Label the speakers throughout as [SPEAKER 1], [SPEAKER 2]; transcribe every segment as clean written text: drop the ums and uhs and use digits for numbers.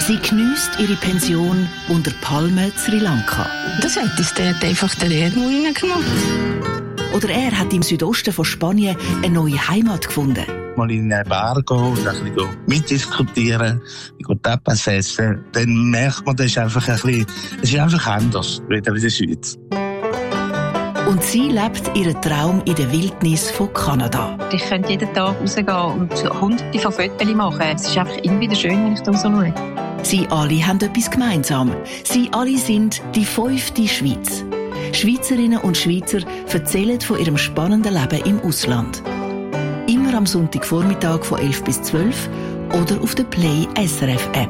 [SPEAKER 1] Sie geniesst ihre Pension unter Palmen Sri Lanka.
[SPEAKER 2] Das hat uns dort einfach den Erdmut reingemacht.
[SPEAKER 1] Oder er hat im Südosten von Spanien eine neue Heimat gefunden.
[SPEAKER 3] Mal in eine Bar gehen und ein bisschen mitdiskutieren, Tapas essen, dann merkt man, das ist einfach anders, wieder in der Schweiz.
[SPEAKER 1] Und sie lebt ihren Traum in der Wildnis von Kanada.
[SPEAKER 2] Ich könnte jeden Tag rausgehen und hunderte von Fotos machen. Es ist einfach immer wieder schön, wenn ich da so schaue.
[SPEAKER 1] Sie alle haben etwas gemeinsam. Sie alle sind die 5. Schweiz. Schweizerinnen und Schweizer erzählen von ihrem spannenden Leben im Ausland. Immer am Sonntagvormittag von 11 bis 12 oder auf der Play SRF App.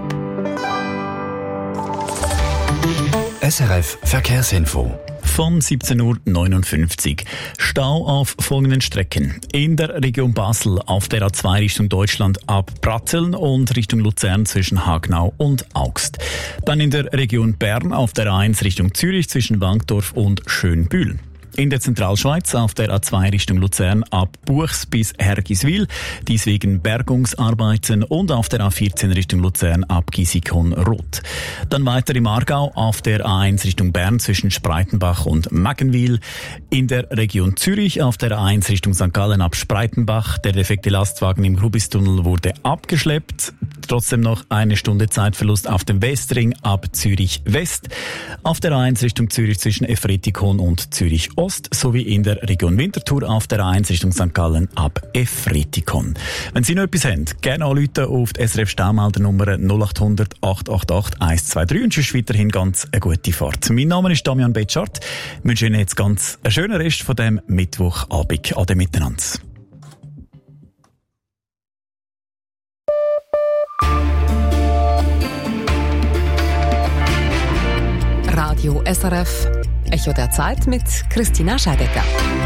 [SPEAKER 4] SRF Verkehrsinfo.
[SPEAKER 5] Von 17.59 Uhr. Stau auf folgenden Strecken. In der Region Basel auf der A2 Richtung Deutschland ab Pratteln und Richtung Luzern zwischen Hagnau und Augst. Dann in der Region Bern auf der A1 Richtung Zürich zwischen Wankdorf und Schönbühl. In der Zentralschweiz auf der A2 Richtung Luzern ab Buchs bis Hergiswil, dies wegen Bergungsarbeiten, und auf der A14 Richtung Luzern ab Gisikon-Roth. Dann weiter im Aargau auf der A1 Richtung Bern zwischen Spreitenbach und Maggenwil. In der Region Zürich auf der A1 Richtung St. Gallen ab Spreitenbach. Der defekte Lastwagen im Grubistunnel wurde abgeschleppt. Trotzdem noch eine Stunde Zeitverlust auf dem Westring ab Zürich West. Auf der A1 Richtung Zürich zwischen Efretikon und Zürich Ost sowie in der Region Winterthur auf der A1 Richtung St. Gallen ab Efretikon. Wenn Sie noch etwas haben, gerne anrufen auf die SRF Staumeldernummer 0800 888 123 und sonst weiterhin ganz eine gute Fahrt. Mein Name ist Damian Betschart. Ich wünsche Ihnen jetzt ganz einen schönen Rest von dem Mittwochabend. Ade miteinander.
[SPEAKER 6] Radio SRF, Echo der Zeit mit Christina Scheidecker.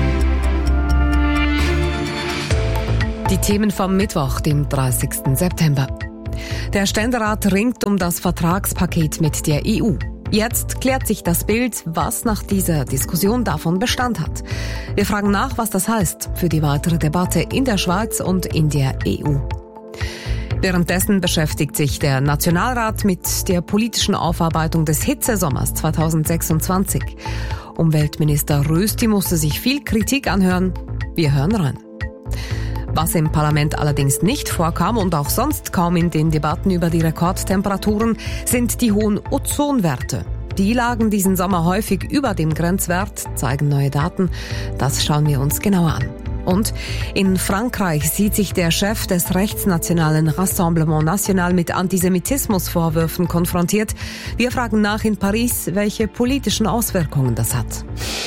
[SPEAKER 6] Die Themen vom Mittwoch, dem 30. September. Der Ständerat ringt um das Vertragspaket mit der EU. Jetzt klärt sich das Bild, was nach dieser Diskussion davon Bestand hat. Wir fragen nach, was das heißt für die weitere Debatte in der Schweiz und in der EU. Währenddessen beschäftigt sich der Nationalrat mit der politischen Aufarbeitung des Hitzesommers 2026. Umweltminister Rösti musste sich viel Kritik anhören. Wir hören rein. Was im Parlament allerdings nicht vorkam und auch sonst kaum in den Debatten über die Rekordtemperaturen, sind die hohen Ozonwerte. Die lagen diesen Sommer häufig über dem Grenzwert, zeigen neue Daten. Das schauen wir uns genauer an. Und in Frankreich sieht sich der Chef des rechtsnationalen Rassemblement National mit Antisemitismusvorwürfen konfrontiert. Wir fragen nach in Paris, welche politischen Auswirkungen das hat.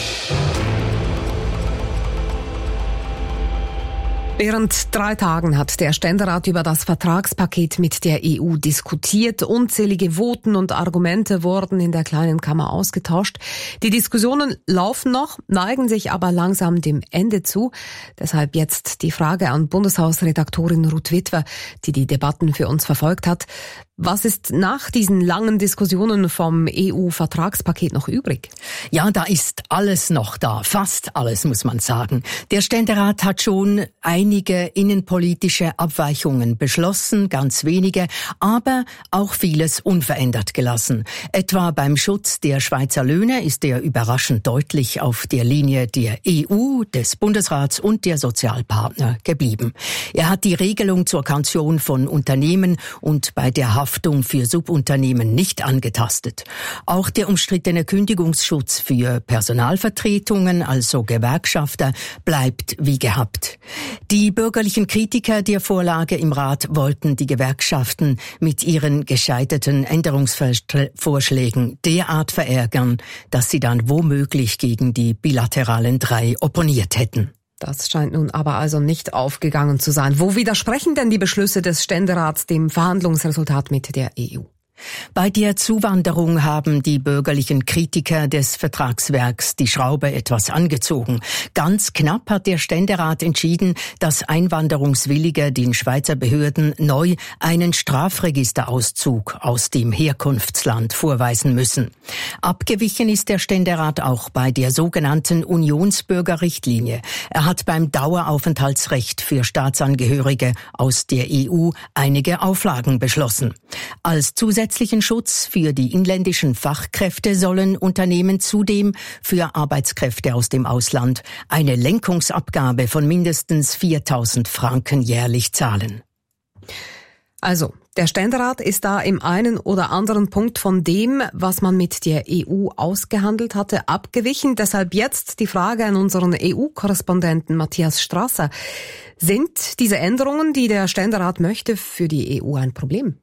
[SPEAKER 6] Während 3 Tagen hat der Ständerat über das Vertragspaket mit der EU diskutiert. Unzählige Voten und Argumente wurden in der kleinen Kammer ausgetauscht. Die Diskussionen laufen noch, neigen sich aber langsam dem Ende zu. Deshalb jetzt die Frage an Bundeshausredaktorin Ruth Witwer, die die Debatten für uns verfolgt hat. Was ist nach diesen langen Diskussionen vom EU-Vertragspaket noch übrig?
[SPEAKER 7] Ja, da ist alles noch da. Fast alles, muss man sagen. Der Ständerat hat schon einige innenpolitische Abweichungen beschlossen, ganz wenige, aber auch vieles unverändert gelassen. Etwa beim Schutz der Schweizer Löhne ist er überraschend deutlich auf der Linie der EU, des Bundesrats und der Sozialpartner geblieben. Er hat die Regelung zur Kaution von Unternehmen und bei der Haftung für Subunternehmen nicht angetastet. Auch der umstrittene Kündigungsschutz für Personalvertretungen, also Gewerkschafter, bleibt wie gehabt. Die bürgerlichen Kritiker der Vorlage im Rat wollten die Gewerkschaften mit ihren gescheiterten Änderungsvorschlägen derart verärgern, dass sie dann womöglich gegen die bilateralen 3 opponiert hätten.
[SPEAKER 6] Das scheint nun aber also nicht aufgegangen zu sein. Wo widersprechen denn die Beschlüsse des Ständerats dem Verhandlungsresultat mit der EU?
[SPEAKER 7] Bei der Zuwanderung haben die bürgerlichen Kritiker des Vertragswerks die Schraube etwas angezogen. Ganz knapp hat der Ständerat entschieden, dass Einwanderungswillige den Schweizer Behörden neu einen Strafregisterauszug aus dem Herkunftsland vorweisen müssen. Abgewichen ist der Ständerat auch bei der sogenannten Unionsbürgerrichtlinie. Er hat beim Daueraufenthaltsrecht für Staatsangehörige aus der EU einige Auflagen beschlossen. Als zusätzlichen Schutz für die inländischen Fachkräfte sollen Unternehmen zudem für Arbeitskräfte aus dem Ausland eine Lenkungsabgabe von mindestens 4.000 Franken jährlich zahlen.
[SPEAKER 6] Also, der Ständerat ist da im einen oder anderen Punkt von dem, was man mit der EU ausgehandelt hatte, abgewichen. Deshalb jetzt die Frage an unseren EU-Korrespondenten Matthias Strasser. Sind diese Änderungen, die der Ständerat möchte, für die EU ein Problem?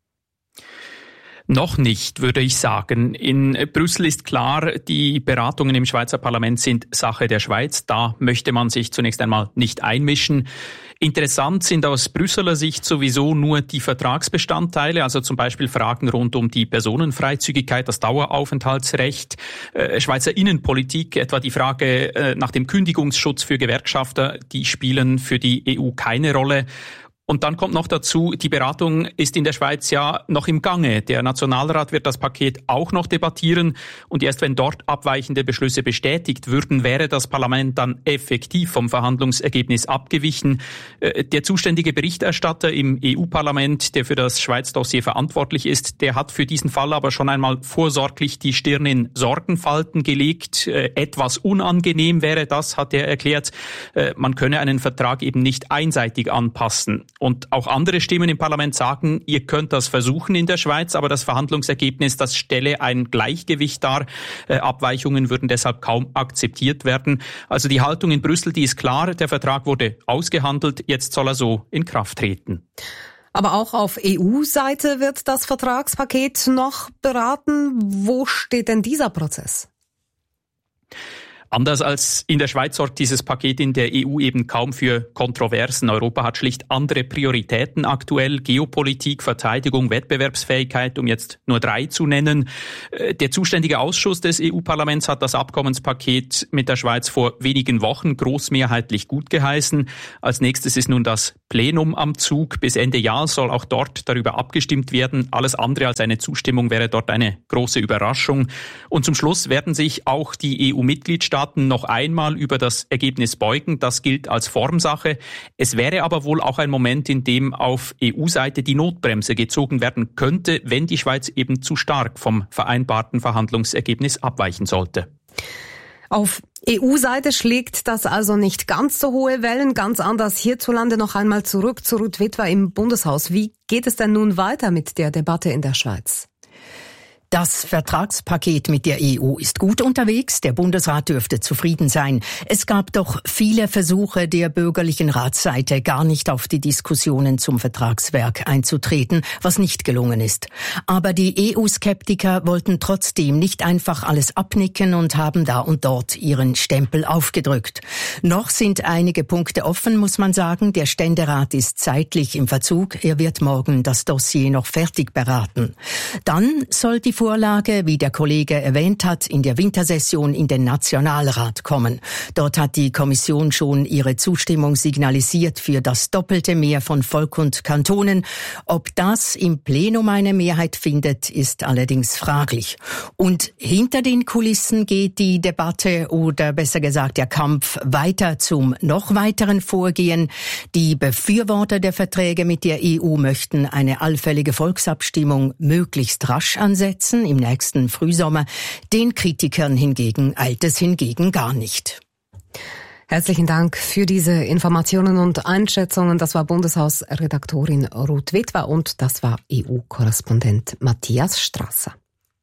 [SPEAKER 8] Noch nicht, würde ich sagen. In Brüssel ist klar, die Beratungen im Schweizer Parlament sind Sache der Schweiz. Da möchte man sich zunächst einmal nicht einmischen. Interessant sind aus Brüsseler Sicht sowieso nur die Vertragsbestandteile, also zum Beispiel Fragen rund um die Personenfreizügigkeit, das Daueraufenthaltsrecht, Schweizer Innenpolitik, etwa die Frage nach dem Kündigungsschutz für Gewerkschafter, die spielen für die EU keine Rolle. Und dann kommt noch dazu, die Beratung ist in der Schweiz ja noch im Gange. Der Nationalrat wird das Paket auch noch debattieren. Und erst wenn dort abweichende Beschlüsse bestätigt würden, wäre das Parlament dann effektiv vom Verhandlungsergebnis abgewichen. Der zuständige Berichterstatter im EU-Parlament, der für das Schweiz-Dossier verantwortlich ist, der hat für diesen Fall aber schon einmal vorsorglich die Stirn in Sorgenfalten gelegt. Etwas unangenehm wäre das, hat er erklärt. Man könne einen Vertrag eben nicht einseitig anpassen. Und auch andere Stimmen im Parlament sagen, ihr könnt das versuchen in der Schweiz, aber das Verhandlungsergebnis, das stelle ein Gleichgewicht dar. Abweichungen würden deshalb kaum akzeptiert werden. Also die Haltung in Brüssel, die ist klar, der Vertrag wurde ausgehandelt, jetzt soll er so in Kraft treten.
[SPEAKER 6] Aber auch auf EU-Seite wird das Vertragspaket noch beraten. Wo steht denn dieser Prozess?
[SPEAKER 8] Anders als in der Schweiz sorgt dieses Paket in der EU eben kaum für Kontroversen. Europa hat schlicht andere Prioritäten aktuell. Geopolitik, Verteidigung, Wettbewerbsfähigkeit, um jetzt nur 3 zu nennen. Der zuständige Ausschuss des EU-Parlaments hat das Abkommenspaket mit der Schweiz vor wenigen Wochen großmehrheitlich gutgeheißen. Als nächstes ist nun das Plenum am Zug. Bis Ende Jahr soll auch dort darüber abgestimmt werden. Alles andere als eine Zustimmung wäre dort eine große Überraschung. Und zum Schluss werden sich auch die EU-Mitgliedstaaten noch einmal über das Ergebnis beugen. Das gilt als Formsache. Es wäre aber wohl auch ein Moment, in dem auf EU-Seite die Notbremse gezogen werden könnte, wenn die Schweiz eben zu stark vom vereinbarten Verhandlungsergebnis abweichen sollte.
[SPEAKER 6] Auf EU-Seite schlägt das also nicht ganz so hohe Wellen, ganz anders hierzulande. Noch einmal zurück zu Ruth Witwer im Bundeshaus. Wie geht es denn nun weiter mit der Debatte in der Schweiz?
[SPEAKER 7] Das Vertragspaket mit der EU ist gut unterwegs. Der Bundesrat dürfte zufrieden sein. Es gab doch viele Versuche der bürgerlichen Ratsseite, gar nicht auf die Diskussionen zum Vertragswerk einzutreten, was nicht gelungen ist. Aber die EU-Skeptiker wollten trotzdem nicht einfach alles abnicken und haben da und dort ihren Stempel aufgedrückt. Noch sind einige Punkte offen, muss man sagen. Der Ständerat ist zeitlich im Verzug. Er wird morgen das Dossier noch fertig beraten. Dann soll die Vorlage, wie der Kollege erwähnt hat, in der Wintersession in den Nationalrat kommen. Dort hat die Kommission schon ihre Zustimmung signalisiert für das doppelte Mehr von Volk und Kantonen. Ob das im Plenum eine Mehrheit findet, ist allerdings fraglich. Und hinter den Kulissen geht die Debatte oder besser gesagt der Kampf weiter zum noch weiteren Vorgehen. Die Befürworter der Verträge mit der EU möchten eine allfällige Volksabstimmung möglichst rasch ansetzen, im nächsten Frühsommer. Den Kritikern hingegen eilt es gar nicht.
[SPEAKER 6] Herzlichen Dank für diese Informationen und Einschätzungen. Das war Bundeshausredaktorin Ruth Witwer und das war EU-Korrespondent Matthias Strasser.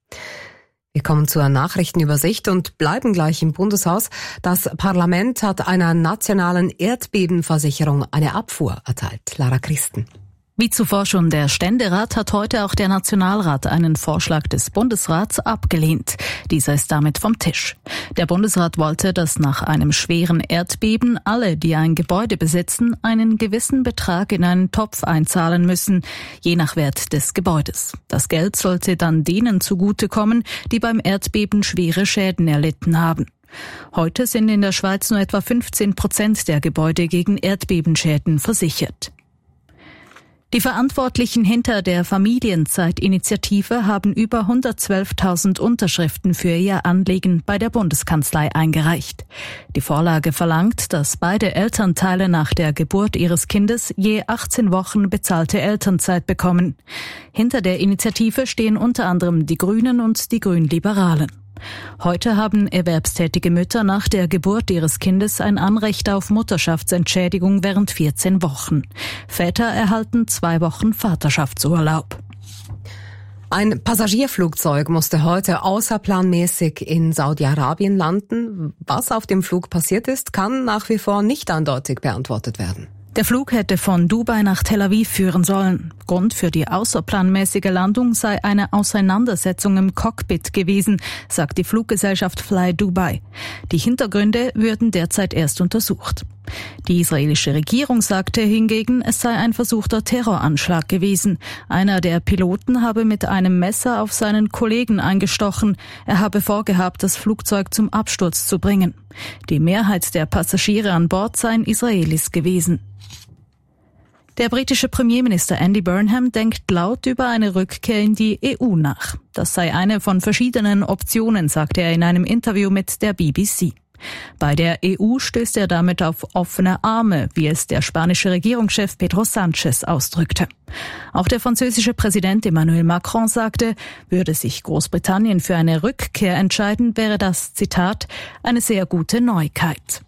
[SPEAKER 6] Wir kommen zur Nachrichtenübersicht und bleiben gleich im Bundeshaus. Das Parlament hat einer nationalen Erdbebenversicherung eine Abfuhr erteilt. Lara Christen.
[SPEAKER 9] Wie zuvor schon der Ständerat hat heute auch der Nationalrat einen Vorschlag des Bundesrats abgelehnt. Dieser ist damit vom Tisch. Der Bundesrat wollte, dass nach einem schweren Erdbeben alle, die ein Gebäude besitzen, einen gewissen Betrag in einen Topf einzahlen müssen, je nach Wert des Gebäudes. Das Geld sollte dann denen zugutekommen, die beim Erdbeben schwere Schäden erlitten haben. Heute sind in der Schweiz nur etwa 15% der Gebäude gegen Erdbebenschäden versichert. Die Verantwortlichen hinter der Familienzeit-Initiative haben über 112.000 Unterschriften für ihr Anliegen bei der Bundeskanzlei eingereicht. Die Vorlage verlangt, dass beide Elternteile nach der Geburt ihres Kindes je 18 Wochen bezahlte Elternzeit bekommen. Hinter der Initiative stehen unter anderem die Grünen und die Grünliberalen. Heute haben erwerbstätige Mütter nach der Geburt ihres Kindes ein Anrecht auf Mutterschaftsentschädigung während 14 Wochen. Väter erhalten 2 Wochen Vaterschaftsurlaub.
[SPEAKER 6] Ein Passagierflugzeug musste heute außerplanmäßig in Saudi-Arabien landen. Was auf dem Flug passiert ist, kann nach wie vor nicht eindeutig beantwortet werden.
[SPEAKER 9] Der Flug hätte von Dubai nach Tel Aviv führen sollen. Grund für die außerplanmäßige Landung sei eine Auseinandersetzung im Cockpit gewesen, sagt die Fluggesellschaft Fly Dubai. Die Hintergründe würden derzeit erst untersucht. Die israelische Regierung sagte hingegen, es sei ein versuchter Terroranschlag gewesen. Einer der Piloten habe mit einem Messer auf seinen Kollegen eingestochen. Er habe vorgehabt, das Flugzeug zum Absturz zu bringen. Die Mehrheit der Passagiere an Bord seien Israelis gewesen. Der britische Premierminister Andy Burnham denkt laut über eine Rückkehr in die EU nach. Das sei eine von verschiedenen Optionen, sagte er in einem Interview mit der BBC. Bei der EU stößt er damit auf offene Arme, wie es der spanische Regierungschef Pedro Sánchez ausdrückte. Auch der französische Präsident Emmanuel Macron sagte, würde sich Großbritannien für eine Rückkehr entscheiden, wäre das, Zitat, eine sehr gute Neuigkeit.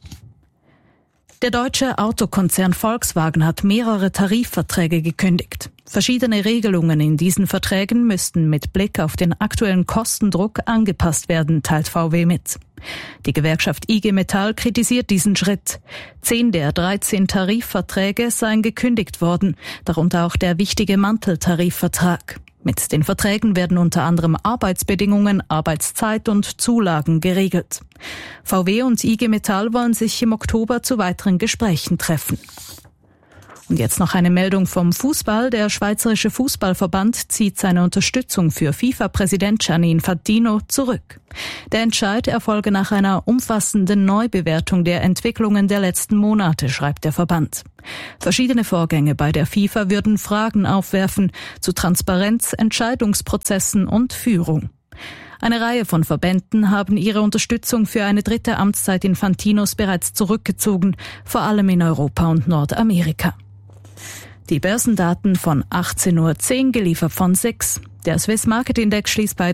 [SPEAKER 9] Der deutsche Autokonzern Volkswagen hat mehrere Tarifverträge gekündigt. Verschiedene Regelungen in diesen Verträgen müssten mit Blick auf den aktuellen Kostendruck angepasst werden, teilt VW mit. Die Gewerkschaft IG Metall kritisiert diesen Schritt. 10 der 13 Tarifverträge seien gekündigt worden, darunter auch der wichtige Manteltarifvertrag. Mit den Verträgen werden unter anderem Arbeitsbedingungen, Arbeitszeit und Zulagen geregelt. VW und IG Metall wollen sich im Oktober zu weiteren Gesprächen treffen. Und jetzt noch eine Meldung vom Fußball. Der Schweizerische Fußballverband zieht seine Unterstützung für FIFA-Präsident Gianni Infantino zurück. Der Entscheid erfolge nach einer umfassenden Neubewertung der Entwicklungen der letzten Monate, schreibt der Verband. Verschiedene Vorgänge bei der FIFA würden Fragen aufwerfen zu Transparenz, Entscheidungsprozessen und Führung. Eine Reihe von Verbänden haben ihre Unterstützung für eine 3. Amtszeit Infantinos bereits zurückgezogen, vor allem in Europa und Nordamerika. Die Börsendaten von 18.10 Uhr geliefert von SIX. Der Swiss Market Index schließt bei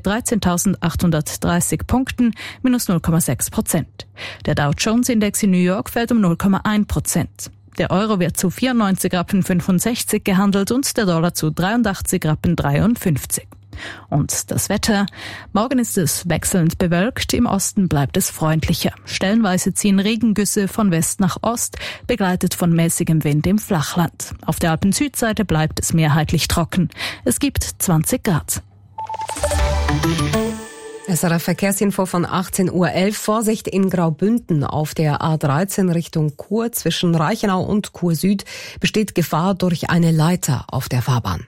[SPEAKER 9] 13.830 Punkten, minus 0,6%. Der Dow Jones Index in New York fällt um 0,1%. Der Euro wird zu 94,65 Rappen gehandelt und der Dollar zu 83,53 Rappen. Und das Wetter. Morgen ist es wechselnd bewölkt, im Osten bleibt es freundlicher. Stellenweise ziehen Regengüsse von West nach Ost, begleitet von mäßigem Wind im Flachland. Auf der Alpen-Südseite bleibt es mehrheitlich trocken. Es gibt 20 Grad.
[SPEAKER 6] SRF Verkehrsinfo von 18.11 Uhr. Vorsicht in Graubünden auf der A13 Richtung Chur. Zwischen Reichenau und Chur Süd besteht Gefahr durch eine Leiter auf der Fahrbahn.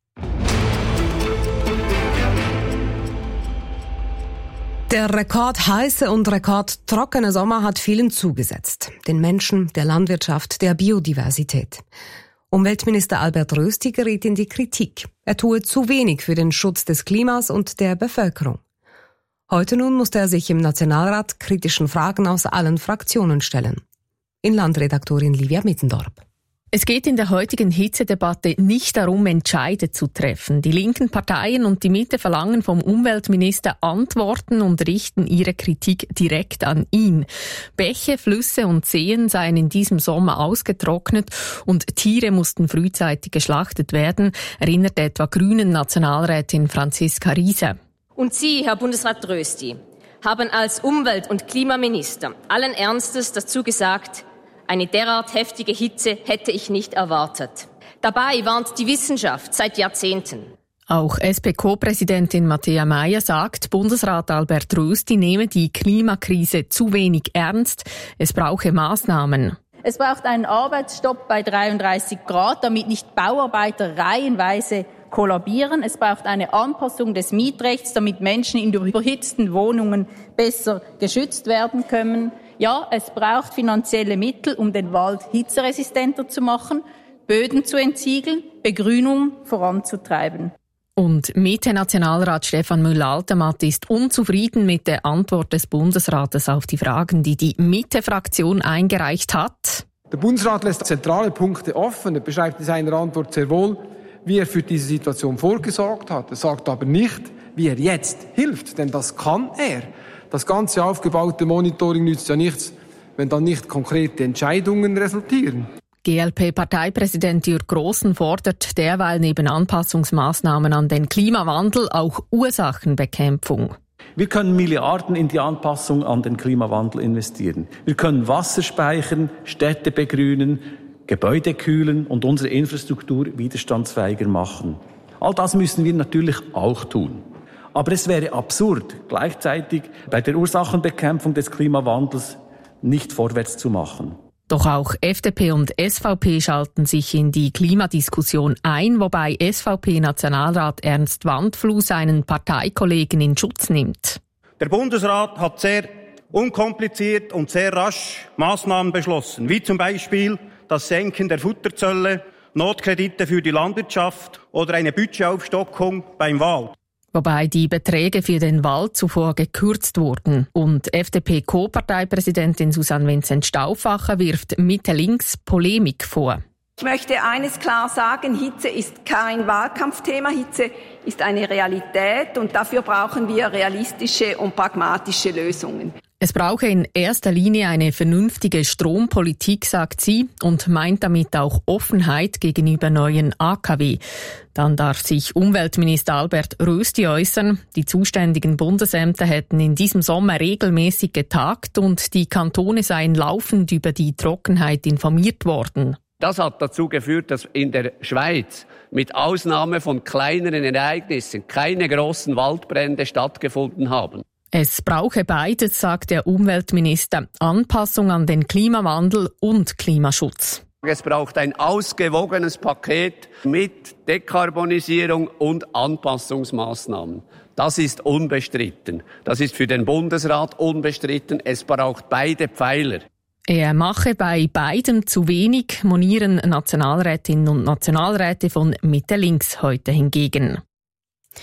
[SPEAKER 6] Der rekordheiße und rekordtrockene Sommer hat vielen zugesetzt. Den Menschen, der Landwirtschaft, der Biodiversität. Umweltminister Albert Rösti geriet in die Kritik. Er tue zu wenig für den Schutz des Klimas und der Bevölkerung. Heute nun musste er sich im Nationalrat kritischen Fragen aus allen Fraktionen stellen. Inlandredaktorin Livia Mittendorp.
[SPEAKER 10] Es geht in der heutigen Hitzedebatte nicht darum, Entscheide zu treffen. Die linken Parteien und die Mitte verlangen vom Umweltminister Antworten und richten ihre Kritik direkt an ihn. Bäche, Flüsse und Seen seien in diesem Sommer ausgetrocknet und Tiere mussten frühzeitig geschlachtet werden, erinnert etwa Grünen Nationalrätin Franziska Riese.
[SPEAKER 11] Und Sie, Herr Bundesrat Rösti, haben als Umwelt- und Klimaminister allen Ernstes dazu gesagt, eine derart heftige Hitze hätte ich nicht erwartet. Dabei warnt die Wissenschaft seit Jahrzehnten.
[SPEAKER 10] Auch SP-Co-Präsidentin Matthäa Meier sagt, Bundesrat Albert Rösti nehme die Klimakrise zu wenig ernst. Es brauche Maßnahmen.
[SPEAKER 12] Es braucht einen Arbeitsstopp bei 33 Grad, damit nicht Bauarbeiter reihenweise kollabieren. Es braucht eine Anpassung des Mietrechts, damit Menschen in überhitzten Wohnungen besser geschützt werden können. Ja, es braucht finanzielle Mittel, um den Wald hitzeresistenter zu machen. Böden zu entsiegeln, Begrünung voranzutreiben.
[SPEAKER 10] Und Mitte-Nationalrat Stefan Müller-Altematt ist unzufrieden mit der Antwort des Bundesrates auf die Fragen, die die Mitte-Fraktion eingereicht hat.
[SPEAKER 13] Der Bundesrat lässt zentrale Punkte offen. Er beschreibt in seiner Antwort sehr wohl, wie er für diese Situation vorgesorgt hat. Er sagt aber nicht, wie er jetzt hilft, denn das kann er. Das ganze aufgebaute Monitoring nützt ja nichts, wenn dann nicht konkrete Entscheidungen resultieren.
[SPEAKER 10] GLP-Parteipräsident Jürg Grossen fordert derweil neben Anpassungsmaßnahmen an den Klimawandel auch Ursachenbekämpfung.
[SPEAKER 14] Wir können Milliarden in die Anpassung an den Klimawandel investieren. Wir können Wasser speichern, Städte begrünen, Gebäude kühlen und unsere Infrastruktur widerstandsfähiger machen. All das müssen wir natürlich auch tun. Aber es wäre absurd, gleichzeitig bei der Ursachenbekämpfung des Klimawandels nicht vorwärts zu machen.
[SPEAKER 10] Doch auch FDP und SVP schalten sich in die Klimadiskussion ein, wobei SVP-Nationalrat Ernst Wandfluh seinen Parteikollegen in Schutz nimmt.
[SPEAKER 15] Der Bundesrat hat sehr unkompliziert und sehr rasch Maßnahmen beschlossen, wie zum Beispiel das Senken der Futterzölle, Notkredite für die Landwirtschaft oder eine Budgetaufstockung beim Wald.
[SPEAKER 10] Wobei die Beträge für den Wald zuvor gekürzt wurden. Und FDP-Co-Parteipräsidentin Susanne Vincent-Stauffacher wirft Mitte-Links Polemik vor.
[SPEAKER 16] Ich möchte eines klar sagen, Hitze ist kein Wahlkampfthema, Hitze ist eine Realität und dafür brauchen wir realistische und pragmatische Lösungen.
[SPEAKER 10] Es brauche in erster Linie eine vernünftige Strompolitik, sagt sie, und meint damit auch Offenheit gegenüber neuen AKW. Dann darf sich Umweltminister Albert Rösti äußern. Die zuständigen Bundesämter hätten in diesem Sommer regelmäßig getagt und die Kantone seien laufend über die Trockenheit informiert worden.
[SPEAKER 17] Das hat dazu geführt, dass in der Schweiz mit Ausnahme von kleineren Ereignissen keine großen Waldbrände stattgefunden haben.
[SPEAKER 10] Es brauche beides, sagt der Umweltminister, Anpassung an den Klimawandel und Klimaschutz.
[SPEAKER 17] Es braucht ein ausgewogenes Paket mit Dekarbonisierung und Anpassungsmaßnahmen. Das ist unbestritten. Das ist für den Bundesrat unbestritten. Es braucht beide Pfeiler.
[SPEAKER 10] Er mache bei beidem zu wenig, monieren Nationalrätinnen und Nationalräte von Mitte-Links heute hingegen.